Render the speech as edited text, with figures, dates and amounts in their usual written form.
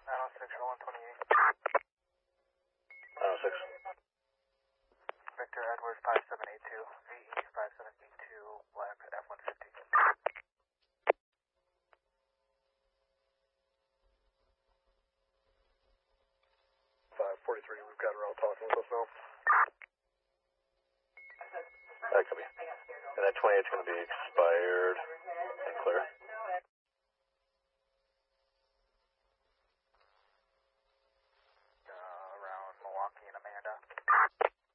906. Victor Edward 5782, VE 5782, black F-150. 543, we've got her out talking with us now. That could be. And that 28 is going to be expired.